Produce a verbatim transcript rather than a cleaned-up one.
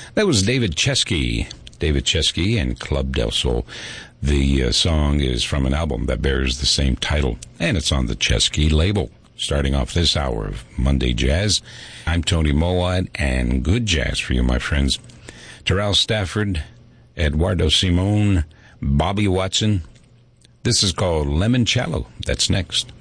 That was David Chesky. David Chesky and Club Del Sol. The uh, song is from an album that bears the same title, and it's on the Chesky label. Starting off this hour of Monday Jazz, I'm Tony Mowat, and good jazz for you, my friends. Terrell Stafford, Eduardo Simon, Bobby Watson. This is called Limoncello. That's next.